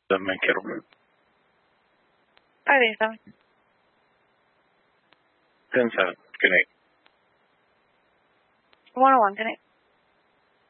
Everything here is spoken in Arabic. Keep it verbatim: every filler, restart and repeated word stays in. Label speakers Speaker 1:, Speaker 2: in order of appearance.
Speaker 1: لما ينكروا.
Speaker 2: Okay, so.
Speaker 1: ten seven. Good night.
Speaker 2: one oh one, good night.